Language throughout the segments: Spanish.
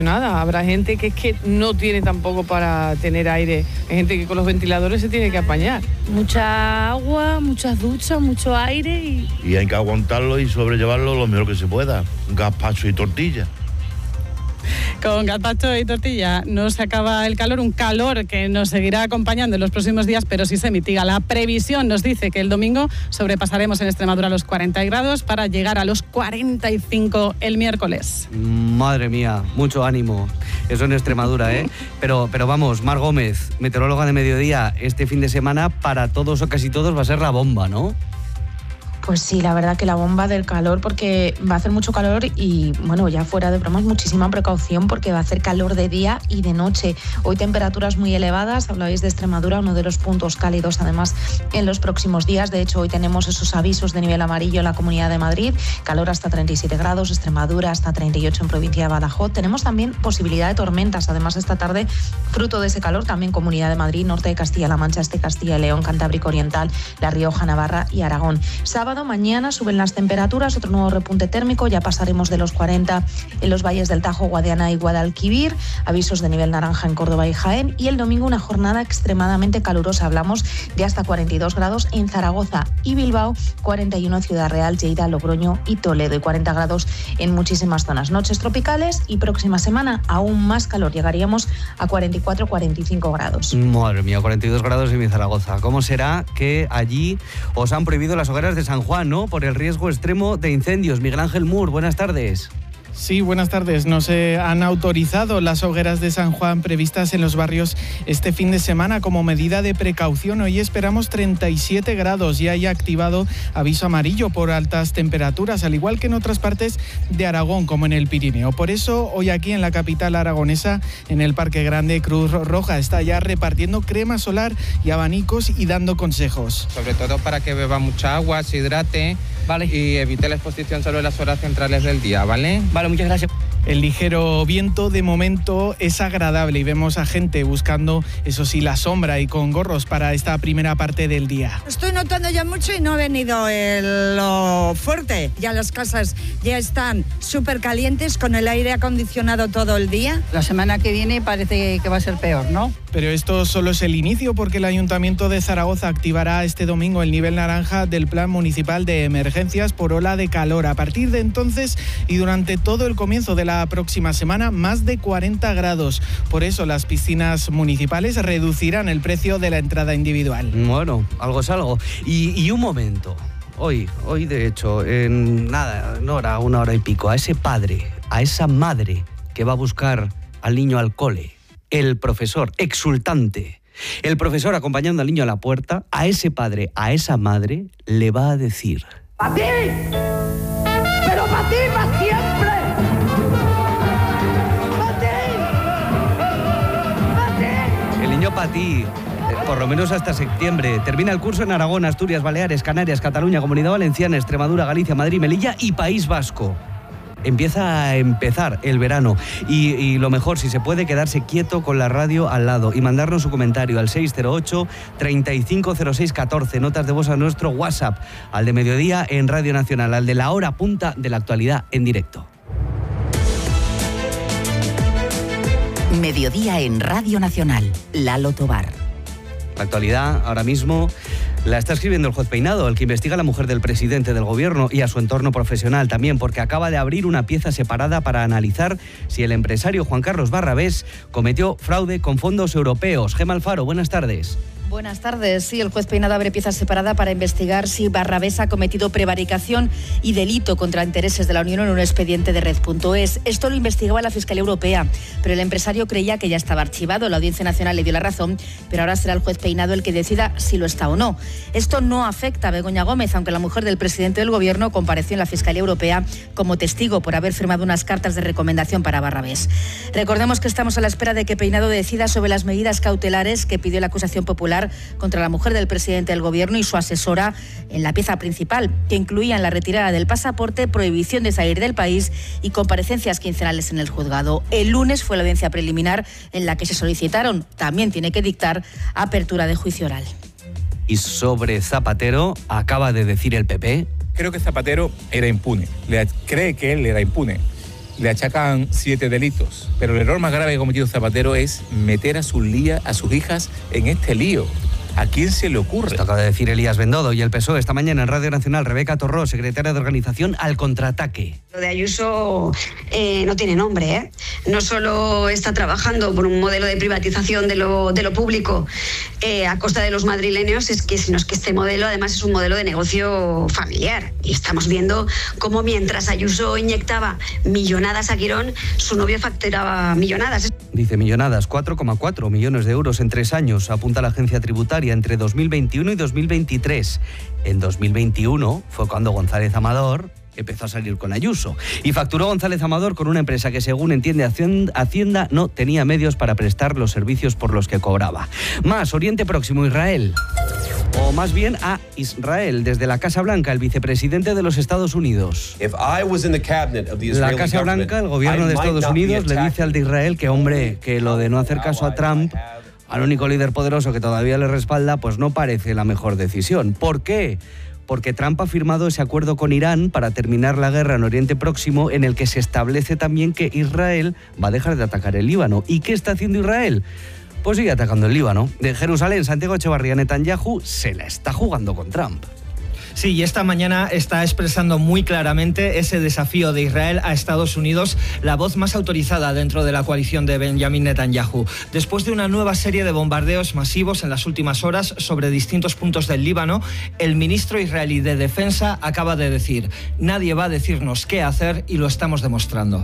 Nada, habrá gente que es que no tiene tampoco para tener aire. Hay gente que con los ventiladores se tiene que apañar. Mucha agua, muchas duchas, mucho aire y hay que aguantarlo y sobrellevarlo lo mejor que se pueda. Gazpacho y tortilla. Con gazpacho y tortilla no se acaba el calor, un calor que nos seguirá acompañando en los próximos días, pero sí se mitiga. La previsión nos dice que el domingo sobrepasaremos en Extremadura los 40 grados para llegar a los 45 el miércoles. Madre mía, mucho ánimo. Eso en Extremadura, ¿eh? Pero vamos, Mar Gómez, meteoróloga de Mediodía, este fin de semana para todos o casi todos va a ser la bomba, ¿no? Pues sí, la verdad que la bomba del calor, porque va a hacer mucho calor y, bueno, ya fuera de bromas, muchísima precaución porque va a hacer calor de día y de noche. Hoy temperaturas muy elevadas, hablabais de Extremadura, uno de los puntos cálidos además en los próximos días. De hecho, hoy tenemos esos avisos de nivel amarillo en la Comunidad de Madrid, calor hasta 37 grados, Extremadura hasta 38 en provincia de Badajoz. Tenemos también posibilidad de tormentas, además esta tarde, fruto de ese calor, también Comunidad de Madrid, norte de Castilla-La Mancha, este Castilla y León, Cantábrico Oriental, La Rioja, Navarra y Aragón. Sábado, mañana suben las temperaturas, otro nuevo repunte térmico, ya pasaremos de los 40 en los valles del Tajo, Guadiana y Guadalquivir, avisos de nivel naranja en Córdoba y Jaén, y el domingo una jornada extremadamente calurosa, hablamos de hasta 42 grados en Zaragoza y Bilbao, 41 en Ciudad Real, Lleida, Logroño y Toledo, y 40 grados en muchísimas zonas. Noches tropicales y próxima semana aún más calor, llegaríamos a 44-45 grados. Madre mía, 42 grados en Zaragoza. ¿Cómo será que allí os han prohibido las hogueras de San Juan, ¿no? Por el riesgo extremo de incendios? Miguel Ángel Mur, buenas tardes. Sí, buenas tardes. No se han autorizado las hogueras de San Juan previstas en los barrios este fin de semana como medida de precaución. Hoy esperamos 37 grados y hay activado aviso amarillo por altas temperaturas, al igual que en otras partes de Aragón, como en el Pirineo. Por eso, hoy aquí en la capital aragonesa, en el Parque Grande, Cruz Roja está ya repartiendo crema solar y abanicos y dando consejos. Sobre todo para que beba mucha agua, se hidrate, vale, y evite la exposición sobre las horas centrales del día, ¿vale? Vale, muchas gracias. El ligero viento de momento es agradable y vemos a gente buscando, eso sí, la sombra y con gorros para esta primera parte del día. Estoy notando ya mucho y no ha venido lo fuerte. Ya las casas ya están súper calientes con el aire acondicionado todo el día. La semana que viene parece que va a ser peor, ¿no? Pero esto solo es el inicio porque el Ayuntamiento de Zaragoza activará este domingo el nivel naranja del Plan Municipal de Emergencias por ola de calor. A partir de entonces y durante todo el comienzo de la próxima semana, más de 40 grados. Por eso las piscinas municipales reducirán el precio de la entrada individual. Bueno, algo es algo. Y un momento. Hoy de hecho, en nada, una hora y pico, a ese padre, a esa madre que va a buscar al niño al cole, el profesor exultante, el profesor acompañando al niño a la puerta, a ese padre, a esa madre, le va a decir: ¡Pa' ti! ¡Pero pa' ti, pa' siempre! ¡Pa' ti! ¡Pa' ti! El niño para ti. Por lo menos hasta septiembre. Termina el curso en Aragón, Asturias, Baleares, Canarias, Cataluña, Comunidad Valenciana, Extremadura, Galicia, Madrid, Melilla y País Vasco. Empieza a empezar el verano y lo mejor, si se puede, quedarse quieto con la radio al lado y mandarnos su comentario al 608-350614, notas de voz a nuestro WhatsApp, al de Mediodía en Radio Nacional, al de la hora punta de la actualidad en directo. Mediodía en Radio Nacional, Lalo Tobar. La actualidad ahora mismo la está escribiendo el juez Peinado, el que investiga a la mujer del presidente del gobierno y a su entorno profesional también, porque acaba de abrir una pieza separada para analizar si el empresario Juan Carlos Barrabés cometió fraude con fondos europeos. Gemma Alfaro, buenas tardes. Buenas tardes. Sí, el juez Peinado abre pieza separada para investigar si Barrabés ha cometido prevaricación y delito contra intereses de la Unión en un expediente de Red.es. Esto lo investigaba la Fiscalía Europea, pero el empresario creía que ya estaba archivado. La Audiencia Nacional le dio la razón, pero ahora será el juez Peinado el que decida si lo está o no. Esto no afecta a Begoña Gómez, aunque la mujer del presidente del Gobierno compareció en la Fiscalía Europea como testigo por haber firmado unas cartas de recomendación para Barrabés. Recordemos que estamos a la espera de que Peinado decida sobre las medidas cautelares que pidió la acusación popular contra la mujer del presidente del Gobierno y su asesora en la pieza principal, que incluían la retirada del pasaporte, prohibición de salir del país y comparecencias quincenales en el juzgado. El lunes fue la audiencia preliminar en la que se solicitaron, también tiene que dictar, apertura de juicio oral. Y sobre Zapatero, acaba de decir el PP. Creo que Zapatero era impune, cree que él era impune. le achacan 7 delitos. Pero el error más grave que ha cometido Zapatero es meter a sus hijas en este lío. ¿A quién se le ocurre? Esto acaba de decir Elías Bendodo. Y el PSOE esta mañana en Radio Nacional, Rebeca Torró, secretaria de organización, al contraataque. Lo de Ayuso no tiene nombre, ¿eh? No solo está trabajando por un modelo de privatización de lo público a costa de los madrileños, sino que este modelo además es un modelo de negocio familiar. Y estamos viendo cómo mientras Ayuso inyectaba millonadas a Quirón, su novio facturaba millonadas. Dice millonadas, 4,4 millones de euros en 3 años, apunta la agencia tributaria, entre 2021 y 2023. En 2021 fue cuando González Amador empezó a salir con Ayuso. Y facturó González Amador con una empresa que, según entiende Hacienda, no tenía medios para prestar los servicios por los que cobraba. Más, Oriente Próximo, Israel. O más bien a Israel, desde la Casa Blanca, el vicepresidente de los Estados Unidos. La Casa Blanca, el gobierno de Estados Unidos, le dice al de Israel que, hombre, que lo de no hacer caso a Trump, al único líder poderoso que todavía le respalda, pues no parece la mejor decisión. ¿Por qué? Porque Trump ha firmado ese acuerdo con Irán para terminar la guerra en Oriente Próximo, en el que se establece también que Israel va a dejar de atacar el Líbano. ¿Y qué está haciendo Israel? Pues sigue atacando el Líbano. De Jerusalén, Santiago Echevarría, Netanyahu se la está jugando con Trump. Sí, y esta mañana está expresando muy claramente ese desafío de Israel a Estados Unidos, la voz más autorizada dentro de la coalición de Benjamin Netanyahu. Después de una nueva serie de bombardeos masivos en las últimas horas sobre distintos puntos del Líbano, el ministro israelí de Defensa acaba de decir: nadie va a decirnos qué hacer y lo estamos demostrando.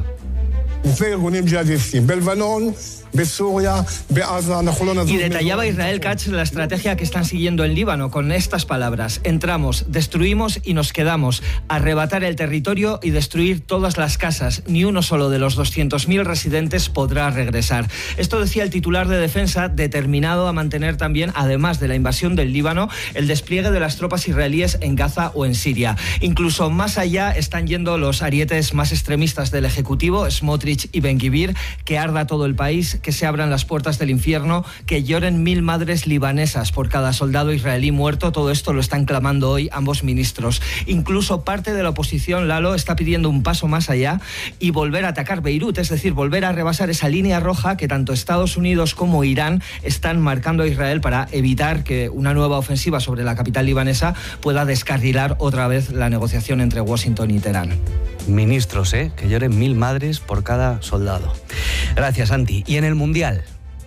Y detallaba Israel Katz la estrategia que están siguiendo en Líbano con estas palabras: entramos, destruimos y nos quedamos, arrebatar el territorio y destruir todas las casas, ni uno solo de los 200.000 residentes podrá regresar. Esto decía el titular de Defensa, determinado a mantener también, además de la invasión del Líbano, el despliegue de las tropas israelíes en Gaza o en Siria. Incluso más allá están yendo los arietes más extremistas del Ejecutivo, Smotrich y Ben-Gvir, que arda todo el país, que se abran las puertas del infierno, que lloren 1000 madres libanesas por cada soldado israelí muerto. Todo esto lo están clamando hoy ambos ministros. Incluso parte de la oposición, Lalo, está pidiendo un paso más allá y volver a atacar Beirut, es decir, volver a rebasar esa línea roja que tanto Estados Unidos como Irán están marcando a Israel para evitar que una nueva ofensiva sobre la capital libanesa pueda descarrilar otra vez la negociación entre Washington y Teherán. Ministros, que lloren 1000 madres por cada soldado. Gracias, Santi. Y en el Mundial.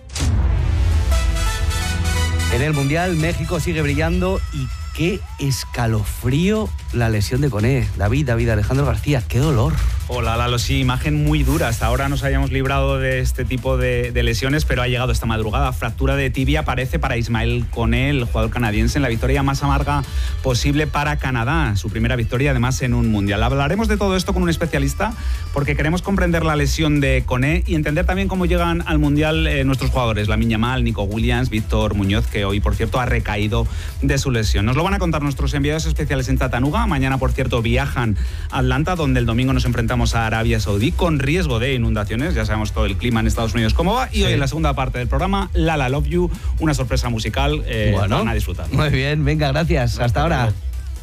En el Mundial, México sigue brillando y qué escalofrío la lesión de Koné. David Alejandro García, qué dolor. Hola, Lalo, sí, imagen muy dura. Hasta ahora nos habíamos librado de este tipo de lesiones, pero ha llegado esta madrugada. Fractura de tibia parece para Ismael Koné, el jugador canadiense, en la victoria más amarga posible para Canadá. Su primera victoria, además, en un Mundial. Hablaremos de todo esto con un especialista, porque queremos comprender la lesión de Koné y entender también cómo llegan al Mundial nuestros jugadores. Lamine Yamal, Nico Williams, Víctor Muñoz, que hoy, por cierto, ha recaído de su lesión. Nos lo van a contar nuestros enviados especiales en Chattanooga. Mañana, por cierto, viajan a Atlanta, donde el domingo nos enfrentamos a Arabia Saudí, con riesgo de inundaciones. Ya sabemos todo el clima en Estados Unidos cómo va. Y hoy, en la segunda parte del programa, Lala Love You, una sorpresa musical. Van a disfrutar. Muy bien, venga, gracias. Hasta ahora.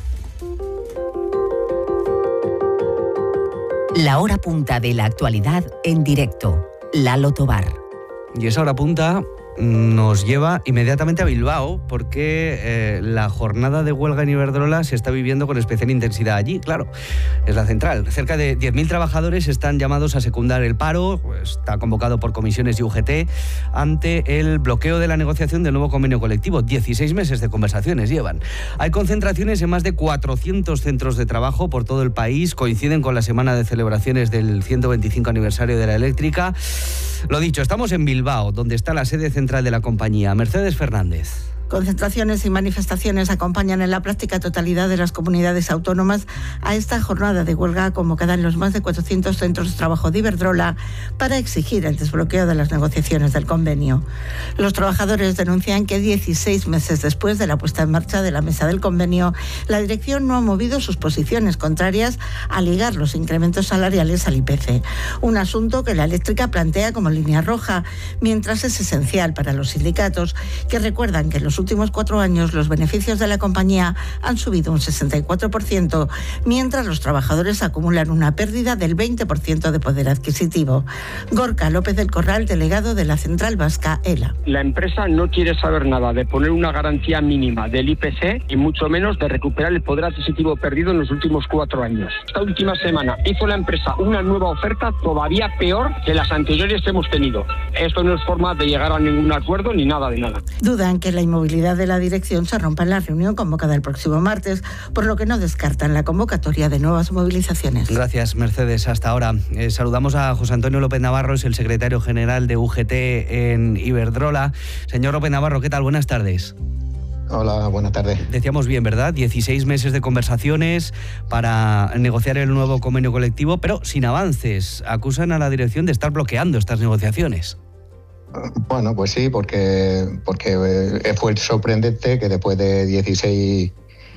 La hora punta de la actualidad en directo. Lalo Tobar. Y esa hora punta nos lleva inmediatamente a Bilbao, porque la jornada de huelga en Iberdrola se está viviendo con especial intensidad allí. Claro, es la central. Cerca de 10.000 trabajadores están llamados a secundar el paro. Está convocado por comisiones y UGT ante el bloqueo de la negociación del nuevo convenio colectivo. 16 meses de conversaciones llevan. Hay concentraciones en más de 400 centros de trabajo por todo el país. Coinciden con la semana de celebraciones del 125 aniversario de la eléctrica. Lo dicho, estamos en Bilbao, donde está la sede central de la compañía. Mercedes Fernández. Concentraciones y manifestaciones acompañan en la práctica totalidad de las comunidades autónomas a esta jornada de huelga convocada en los más de 400 centros de trabajo de Iberdrola para exigir el desbloqueo de las negociaciones del convenio. Los trabajadores denuncian que 16 meses después de la puesta en marcha de la mesa del convenio, la dirección no ha movido sus posiciones contrarias a ligar los incrementos salariales al IPC, un asunto que la eléctrica plantea como línea roja, mientras es esencial para los sindicatos, que recuerdan que en los los últimos 4 años los beneficios de la compañía han subido un 64%, mientras los trabajadores acumulan una pérdida del 20% de poder adquisitivo. Gorka López del Corral, delegado de la central vasca ELA. La empresa no quiere saber nada de poner una garantía mínima del IPC y mucho menos de recuperar el poder adquisitivo perdido en los últimos 4 años. Esta última semana hizo la empresa una nueva oferta todavía peor que las anteriores que hemos tenido. Esto no es forma de llegar a ningún acuerdo ni nada de nada. Dudan que la inmovilidad de la dirección se rompa en la reunión convocada el próximo martes, por lo que no descartan la convocatoria de nuevas movilizaciones. Gracias, Mercedes. Hasta ahora. Saludamos a José Antonio López Navarro, es el secretario general de UGT en Iberdrola. Señor López Navarro, ¿qué tal? Buenas tardes. Hola, buenas tardes. Decíamos bien, ¿verdad? 16 meses de conversaciones para negociar el nuevo convenio colectivo, pero sin avances. Acusan a la dirección de estar bloqueando estas negociaciones. Bueno, pues sí, porque fue sorprendente que después de 16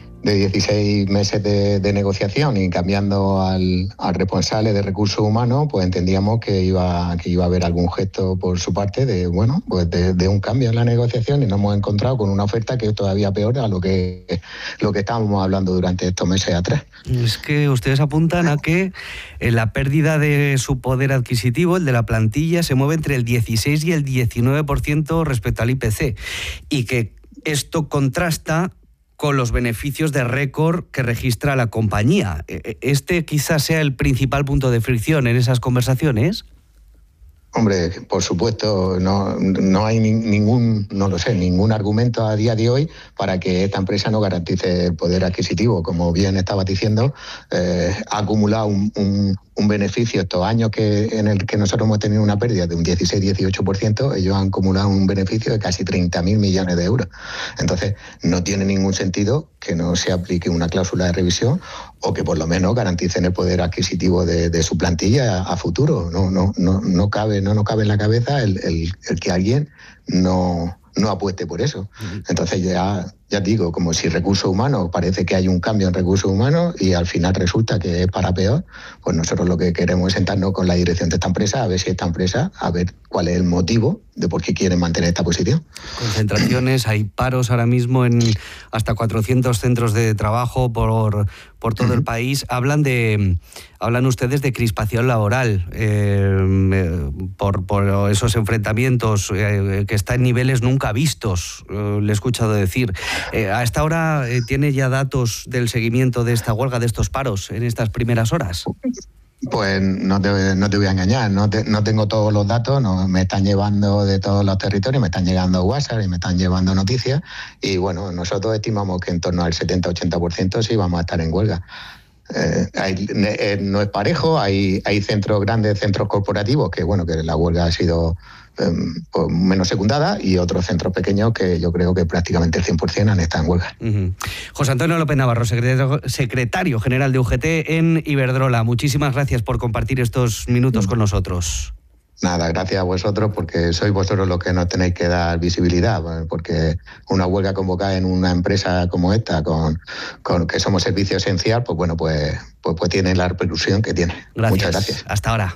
meses de negociación y cambiando al responsable de recursos humanos, pues entendíamos que iba a haber algún gesto por su parte de un cambio en la negociación, y nos hemos encontrado con una oferta que es todavía peor a lo que estábamos hablando durante estos meses atrás. Es que ustedes apuntan a que la pérdida de su poder adquisitivo, el de la plantilla, se mueve entre el 16 y el 19% respecto al IPC, y que esto contrasta con los beneficios de récord que registra la compañía. ¿Este quizás sea el principal punto de fricción en esas conversaciones? Hombre, por supuesto, no hay ningún argumento a día de hoy para que esta empresa no garantice el poder adquisitivo. Como bien estabas diciendo, ha acumulado un beneficio estos años en el que nosotros hemos tenido una pérdida de un 16-18%, ellos han acumulado un beneficio de casi 30.000 millones de euros. Entonces, no tiene ningún sentido que no se aplique una cláusula de revisión o que por lo menos garanticen el poder adquisitivo de su plantilla a futuro. No nos cabe en la cabeza el que alguien no apueste por eso. Entonces ya digo, como si recursos humanos, parece que hay un cambio en recursos humanos y al final resulta que es para peor, pues nosotros lo que queremos es sentarnos con la dirección de esta empresa, a ver cuál es el motivo de por qué quieren mantener esta posición. Concentraciones, hay paros ahora mismo en hasta 400 centros de trabajo por todo el país. Hablan ustedes de crispación laboral por esos enfrentamientos que están en niveles nunca vistos, le he escuchado decir. ¿A esta hora tiene ya datos del seguimiento de esta huelga, de estos paros en estas primeras horas? Pues no te voy a engañar, no tengo todos los datos, me están llevando de todos los territorios, me están llegando WhatsApp y me están llevando noticias, y bueno, nosotros estimamos que en torno al 70-80% sí vamos a estar en huelga. No es parejo, hay grandes centros corporativos que la huelga ha sido menos secundada, y otros centros pequeños que yo creo que prácticamente el 100% han estado en huelga. José Antonio López Navarro, secretario general de UGT en Iberdrola. Muchísimas gracias por compartir estos minutos con nosotros. Nada, gracias a vosotros, porque sois vosotros los que nos tenéis que dar visibilidad, porque una huelga convocada en una empresa como esta, con que somos servicio esencial, pues tiene la repercusión que tiene. Gracias. Muchas gracias. Hasta ahora.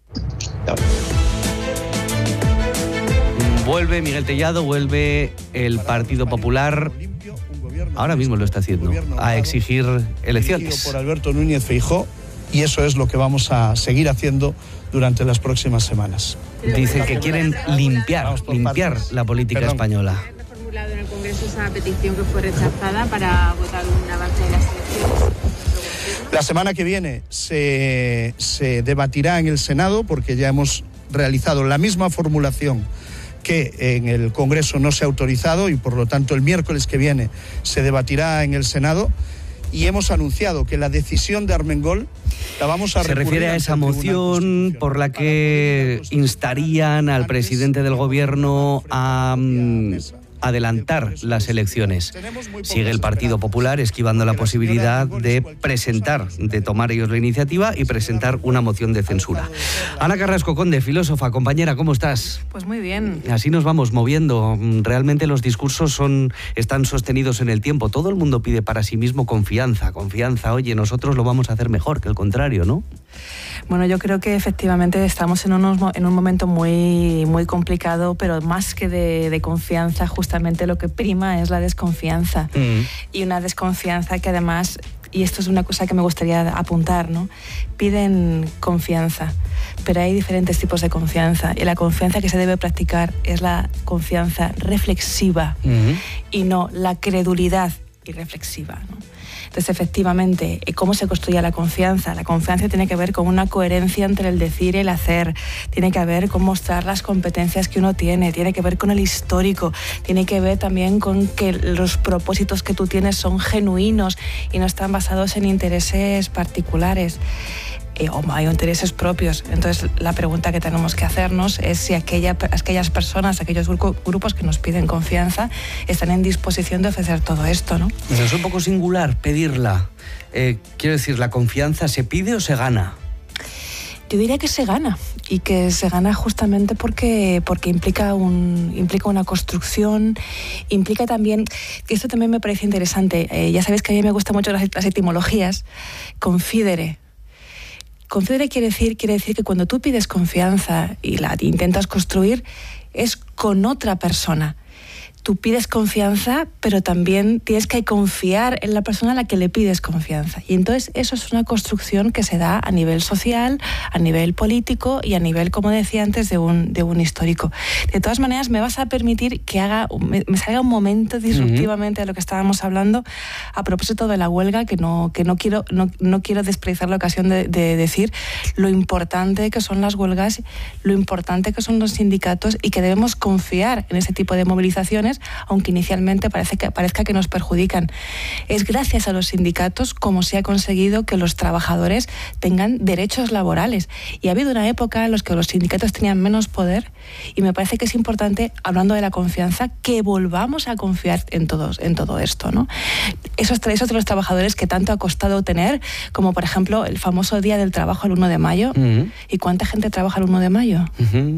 Vuelve Miguel Tellado, vuelve el Partido Popular, ahora mismo lo está haciendo, a exigir elecciones. Por Alberto Núñez Feijóo, y eso es lo que vamos a seguir haciendo durante las próximas semanas. Dicen que quieren limpiar la política española. ¿Han reformulado en el Congreso esa petición que fue rechazada para votar un avance de las elecciones? La semana que viene se debatirá en el Senado, porque ya hemos realizado la misma formulación que en el Congreso no se ha autorizado, y por lo tanto el miércoles que viene se debatirá en el Senado, y hemos anunciado que la decisión de Armengol la vamos a recurrir. Se refiere a esa moción por la que instarían al presidente del Gobierno a adelantar las elecciones. Sigue el Partido Popular esquivando la posibilidad de tomar ellos la iniciativa y presentar una moción de censura. Ana Carrasco Conde, filósofa, compañera, ¿cómo estás? Pues muy bien. Así nos vamos moviendo. Realmente los discursos están sostenidos en el tiempo. Todo el mundo pide para sí mismo confianza. Oye, nosotros lo vamos a hacer mejor que el contrario, ¿no? Bueno, yo creo que efectivamente estamos en un momento muy, muy complicado, pero más que de confianza, justamente lo que prima es la desconfianza. Y una desconfianza que además, y esto es una cosa que me gustaría apuntar, ¿no? Piden confianza, pero hay diferentes tipos de confianza, y la confianza que se debe practicar es la confianza reflexiva y no la credulidad irreflexiva, ¿no? Entonces, efectivamente, ¿cómo se construye la confianza? La confianza tiene que ver con una coherencia entre el decir y el hacer, tiene que ver con mostrar las competencias que uno tiene que ver con el histórico, tiene que ver también con que los propósitos que tú tienes son genuinos y no están basados en intereses particulares. O hay intereses propios. Entonces, la pregunta que tenemos que hacernos es si aquellas personas, aquellos grupos que nos piden confianza, están en disposición de ofrecer todo esto, ¿no? Es un poco singular pedirla. Quiero decir, ¿la confianza se pide o se gana? Yo diría que se gana, y que se gana justamente porque implica una construcción, implica también, que esto también me parece interesante, ya sabéis que a mí me gustan mucho las etimologías. Confidere quiere decir que cuando tú pides confianza y la intentas construir, es con otra persona. Tú pides confianza, pero también tienes que confiar en la persona a la que le pides confianza. Y entonces eso es una construcción que se da a nivel social, a nivel político y a nivel, como decía antes, de un histórico. De todas maneras, me vas a permitir que me salga un momento disruptivamente de lo que estábamos hablando a propósito de la huelga, que no quiero despreciar la ocasión de decir lo importante que son las huelgas, lo importante que son los sindicatos, y que debemos confiar en ese tipo de movilizaciones, aunque inicialmente parezca que nos perjudican. Es gracias a los sindicatos como se ha conseguido que los trabajadores tengan derechos laborales. Y ha habido una época en la que los sindicatos tenían menos poder, y me parece que es importante, hablando de la confianza, que volvamos a confiar en todo esto, ¿no? Esos derechos de los trabajadores que tanto ha costado tener, como por ejemplo el famoso Día del Trabajo el 1 de mayo. ¿Y cuánta gente trabaja el 1 de mayo?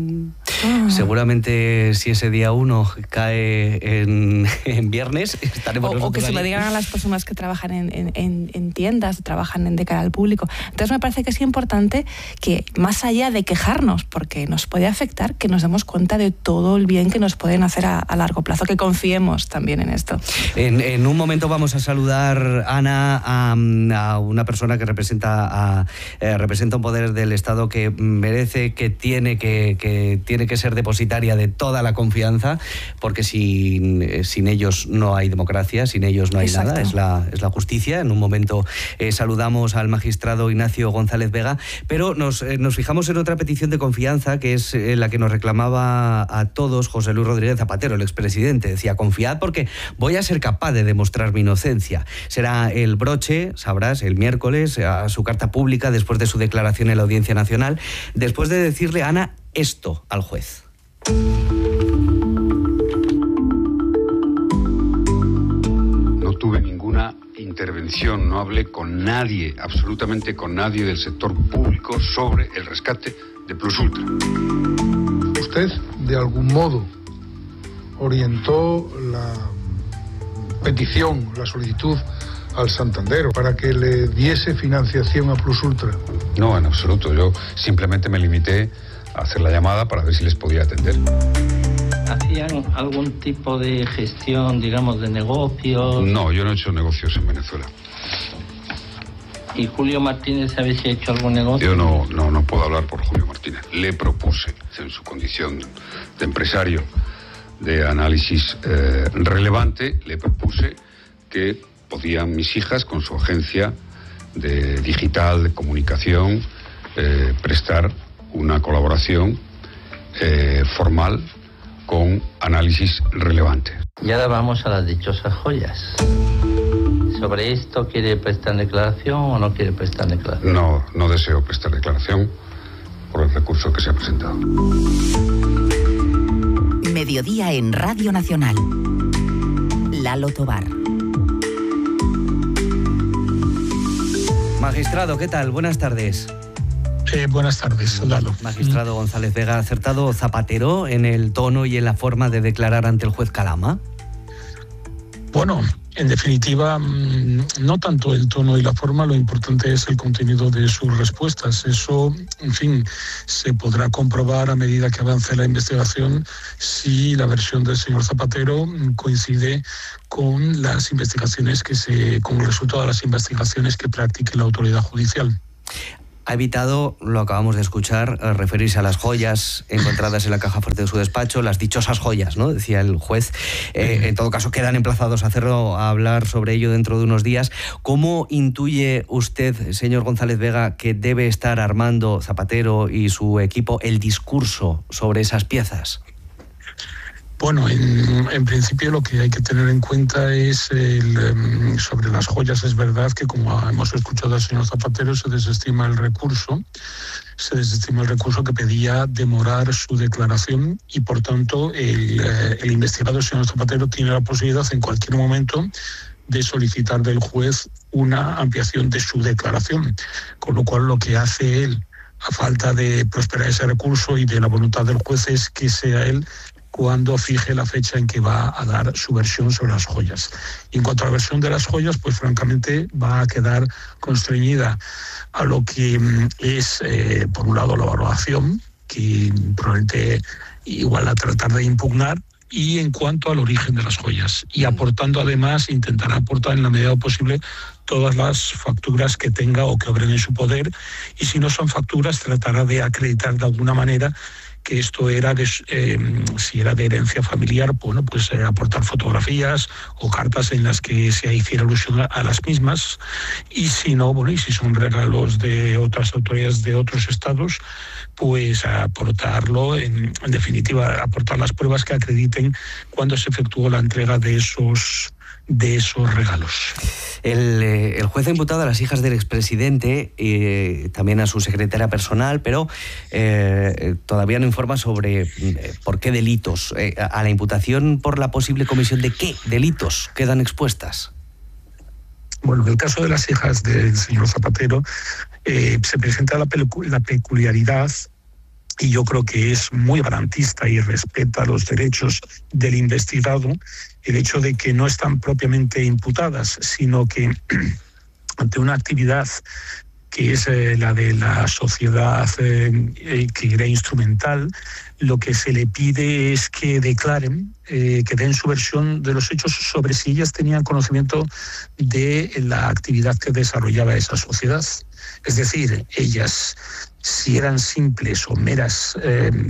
Seguramente si ese día 1 cae en viernes, estaremos o que se lo digan a las personas que trabajan en tiendas, trabajan de cara al público. Entonces me parece que es importante que, más allá de quejarnos, porque nos puede afectar, que nos demos cuenta de todo el bien que nos pueden hacer a largo plazo, que confiemos también en esto. En un momento vamos a saludar, Ana, a una persona que representa un poder del Estado que merece, que tiene que ser depositaria de toda la confianza, porque sin ellos no hay democracia, sin ellos no hay nada, es la justicia. En un momento saludamos al magistrado Ignacio González Vega, pero nos fijamos en otra petición de confianza, que es la que nos reclamaba a todos José Luis Rodríguez Zapatero, el expresidente. Decía: confiad porque voy a ser capaz de demostrar mi inocencia. Será el broche, sabrás, el miércoles, a su carta pública, después de su declaración en la Audiencia Nacional, después de decirle, Ana, esto al juez. No tuve ninguna intervención, no hablé con nadie, absolutamente con nadie del sector público sobre el rescate de Plus Ultra. ¿Usted de algún modo orientó la petición, la solicitud al Santander para que le diese financiación a Plus Ultra? No, en absoluto. Yo simplemente me limité a hacer la llamada para ver si les podía atender. ¿Hacían algún tipo de gestión, digamos, de negocios? No, yo no he hecho negocios en Venezuela. ¿Y Julio Martínez sabe si ha hecho algún negocio? Yo no puedo hablar por Julio Martínez. Le propuse, en su condición de empresario de análisis relevante, le propuse que podían mis hijas, con su agencia de digital, de comunicación, prestar una colaboración formal con análisis relevante. Y ahora vamos a las dichosas joyas. ¿Sobre esto quiere prestar declaración o no quiere prestar declaración? No deseo prestar declaración por el recurso que se ha presentado. Mediodía en Radio Nacional. Lalo Tobar. Magistrado, ¿qué tal? Buenas tardes. Buenas tardes, Lalo. Magistrado González Vega, ¿ha acertado Zapatero en el tono y en la forma de declarar ante el juez Calama? Bueno, En definitiva, no tanto el tono y la forma, lo importante es el contenido de sus respuestas. Eso, en fin, se podrá comprobar a medida que avance la investigación si la versión del señor Zapatero coincide con las investigaciones con el resultado de las investigaciones que practique la autoridad judicial. Ha evitado, lo acabamos de escuchar, referirse a las joyas encontradas en la caja fuerte de su despacho, las dichosas joyas, ¿no?, decía el juez. En todo caso, quedan emplazados a hacerlo, a hablar sobre ello dentro de unos días. ¿Cómo intuye usted, señor González Vega, que debe estar armando Zapatero y su equipo el discurso sobre esas piezas? Bueno, en principio lo que hay que tener en cuenta es sobre las joyas. Es verdad que, como hemos escuchado al señor Zapatero, se desestima el recurso que pedía demorar su declaración y, por tanto, el investigado, el señor Zapatero, tiene la posibilidad en cualquier momento de solicitar del juez una ampliación de su declaración, con lo cual lo que hace él, a falta de prosperar ese recurso y de la voluntad del juez, es que sea él cuando fije la fecha en que va a dar su versión sobre las joyas. Y en cuanto a la versión de las joyas, pues francamente va a quedar constreñida a lo que es, por un lado, la valoración, que probablemente igual a tratar de impugnar, y en cuanto al origen de las joyas. Y aportando, además, intentará aportar en la medida posible todas las facturas que tenga o que obren en su poder, y si no son facturas, tratará de acreditar de alguna manera que esto era si era de herencia familiar, bueno, pues aportar fotografías o cartas en las que se hiciera alusión a las mismas, y si no, bueno, y si son regalos de otras autoridades de otros estados, pues aportarlo, en definitiva, aportar las pruebas que acrediten cuando se efectuó la entrega de esos regalos. El juez ha imputado a las hijas del expresidente y también a su secretaria personal, pero todavía no informa sobre por qué delitos. A la imputación por la posible comisión de qué delitos quedan expuestas. Bueno, en el caso de las hijas del señor Zapatero se presenta la peculiaridad, y yo creo que es muy garantista y respeta los derechos del investigado, el hecho de que no están propiamente imputadas, sino que ante una actividad que es la de la sociedad que era instrumental, lo que se le pide es que declaren, que den su versión de los hechos sobre si ellas tenían conocimiento de la actividad que desarrollaba esa sociedad. Es decir, ellas, si eran simples o meros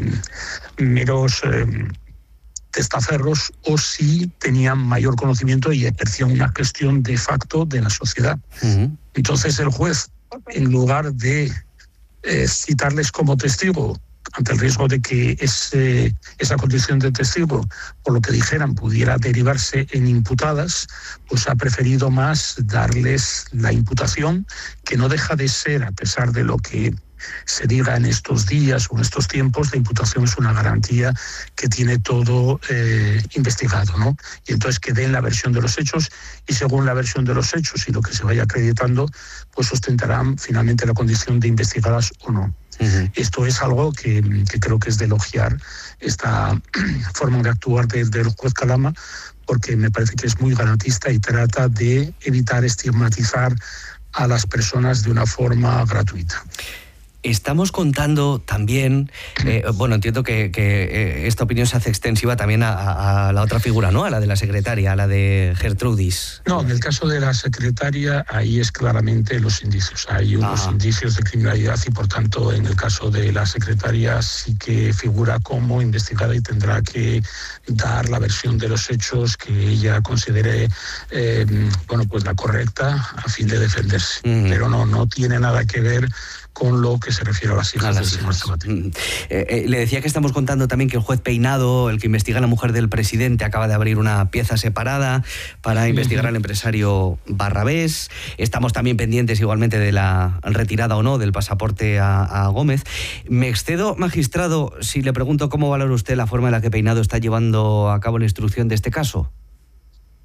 testaferros, o si tenían mayor conocimiento y ejercían una gestión de facto de la sociedad. Entonces el juez, en lugar de citarles como testigo, ante el riesgo de que esa condición de testigo, por lo que dijeran, pudiera derivarse en imputadas, pues ha preferido más darles la imputación, que no deja de ser, a pesar de lo que se diga en estos días o en estos tiempos, la imputación es una garantía que tiene todo investigado, ¿no? Y entonces que den la versión de los hechos, y según la versión de los hechos y lo que se vaya acreditando, pues ostentarán finalmente la condición de investigadas o no. Esto es algo que creo que es de elogiar, esta forma de actuar del juez Calama, porque me parece que es muy garantista y trata de evitar estigmatizar a las personas de una forma gratuita. Estamos contando también, bueno, entiendo que esta opinión se hace extensiva también a la otra figura, ¿no? A la de la secretaria, a la de Gertrudis. No, en el caso de la secretaria, ahí es claramente los indicios. Hay unos indicios de criminalidad y, por tanto, en el caso de la secretaria sí que figura como investigada y tendrá que dar la versión de los hechos que ella considere, bueno, pues la correcta a fin de defenderse. Pero no tiene nada que ver con lo que se refiere a las hijas del señor Zapatero. Le decía que estamos contando también que el juez Peinado, el que investiga a la mujer del presidente, acaba de abrir una pieza separada para investigar al empresario Barrabés. Estamos también pendientes igualmente de la retirada o no del pasaporte a Gómez. Me excedo, magistrado, si le pregunto cómo valora usted la forma en la que Peinado está llevando a cabo la instrucción de este caso.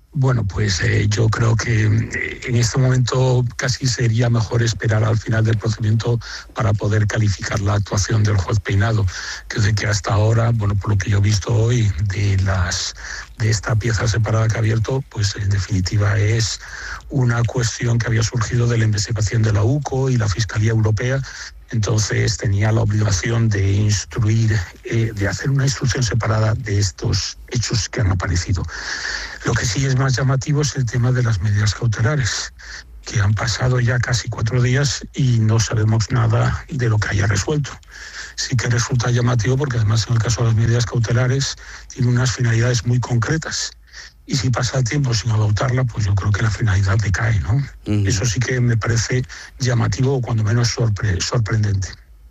Bueno, pues yo creo que en este momento casi sería mejor esperar al final del procedimiento para poder calificar la actuación del juez Peinado, que hasta ahora, bueno, por lo que yo he visto hoy de esta pieza separada que ha abierto, pues en definitiva es una cuestión que había surgido de la investigación de la UCO y la Fiscalía Europea. Entonces tenía la obligación de instruir, de hacer una instrucción separada de estos hechos que han aparecido. Lo que sí es más llamativo es el tema de las medidas cautelares, que han pasado ya casi 4 días y no sabemos nada de lo que haya resuelto. Sí que resulta llamativo porque además en el caso de las medidas cautelares tiene unas finalidades muy concretas. Y si pasa el tiempo sin adoptarla, pues yo creo que la finalidad decae, ¿no? Eso sí que me parece llamativo o cuando menos sorprendente.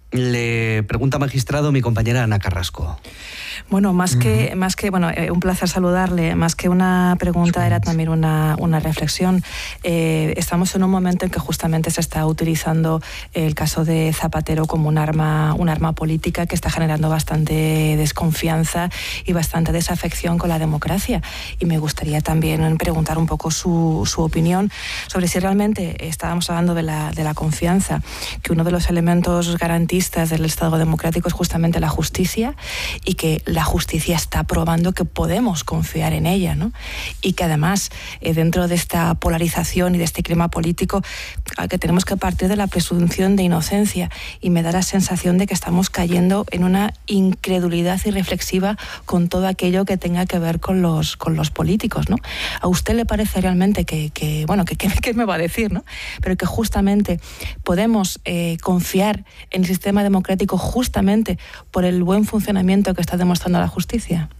Le pregunta, magistrado, mi compañera Ana Carrasco. Bueno, más que un placer saludarle, más que una pregunta era también una reflexión. Estamos en un momento en que justamente se está utilizando el caso de Zapatero como un arma política que está generando bastante desconfianza y bastante desafección con la democracia. Y me gustaría también preguntar un poco su opinión sobre si realmente estábamos hablando de la confianza, que uno de los elementos garantistas del Estado democrático es justamente la justicia, y que la justicia está probando que podemos confiar en ella, ¿no? Y que además, dentro de esta polarización y de este clima político, que tenemos que partir de la presunción de inocencia, y me da la sensación de que estamos cayendo en una incredulidad irreflexiva con todo aquello que tenga que ver con los políticos, ¿no? ¿A usted le parece realmente que qué me va a decir, ¿no? Pero que justamente podemos confiar en el sistema democrático justamente por el buen funcionamiento que está demostrando la justicia?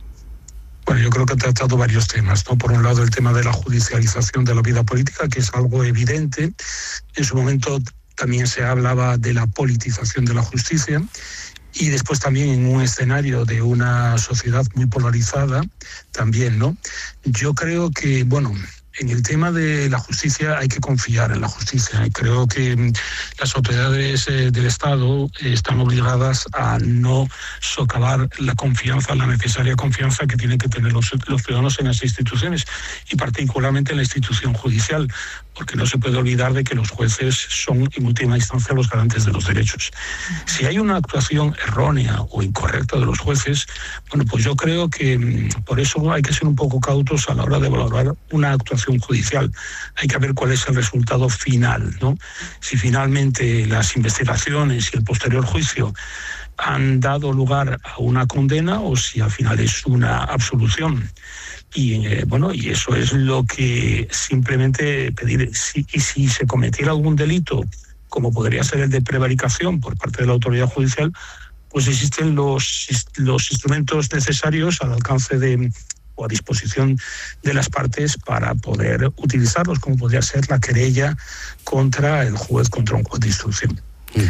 Bueno, yo creo que ha tratado varios temas, ¿no? Por un lado, el tema de la judicialización de la vida política, que es algo evidente. En su momento también se hablaba de la politización de la justicia. Y después también en un escenario de una sociedad muy polarizada, también, ¿no? Yo creo que, bueno, en el tema de la justicia hay que confiar en la justicia. Y creo que las autoridades del Estado están obligadas a no socavar la confianza, la necesaria confianza que tienen que tener los ciudadanos en las instituciones, y particularmente en la institución judicial, porque no se puede olvidar de que los jueces son en última instancia los garantes de los derechos. Si hay una actuación errónea o incorrecta de los jueces, bueno, pues yo creo que por eso hay que ser un poco cautos a la hora de valorar una actuación judicial. Hay que ver cuál es el resultado final, ¿no? Si finalmente las investigaciones y el posterior juicio han dado lugar a una condena o si al final es una absolución. Y eso es lo que simplemente pedir. Si se cometiera algún delito, como podría ser el de prevaricación por parte de la autoridad judicial, pues existen los instrumentos necesarios al alcance o a disposición de las partes para poder utilizarlos, como podría ser la querella contra el juez, contra un juez de instrucción.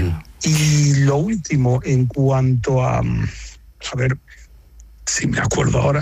Y lo último, en cuanto a ver si me acuerdo ahora.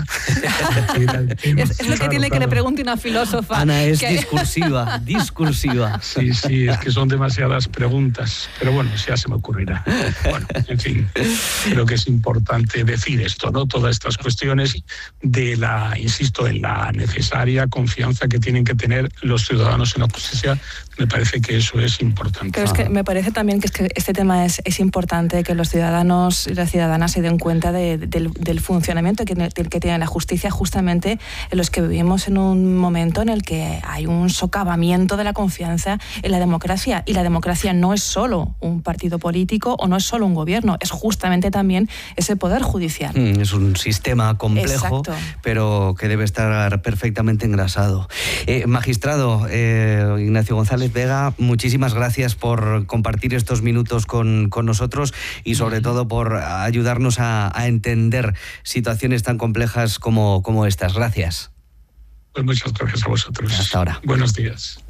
Es lo que tiene que le pregunte una filósofa. Ana es discursiva. Sí, es que son demasiadas preguntas, pero bueno, ya se me ocurrirá. Bueno, en fin, creo que es importante decir esto, ¿no? Todas estas cuestiones en la necesaria confianza que tienen que tener los ciudadanos en la justicia. Me parece que eso es importante. Pero es que me parece también que este tema es importante, que los ciudadanos y las ciudadanas se den cuenta del funcionamiento que tiene la justicia, justamente en los que vivimos en un momento en el que hay un socavamiento de la confianza en la democracia. Y la democracia no es solo un partido político o no es solo un gobierno, es justamente también ese poder judicial. Es un sistema complejo, exacto, pero que debe estar perfectamente engrasado. Magistrado Ignacio González Vega, muchísimas gracias por compartir estos minutos con nosotros y sobre todo por ayudarnos a entender situaciones tan complejas como estas. Gracias. Pues muchas gracias a vosotros. Hasta ahora. Buenos días.